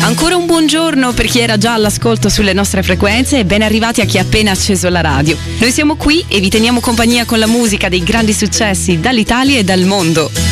Ancora un buongiorno per chi era già all'ascolto sulle nostre frequenze e ben arrivati a chi ha appena acceso la radio. Noi siamo qui e vi teniamo compagnia con la musica dei grandi successi dall'Italia e dal mondo.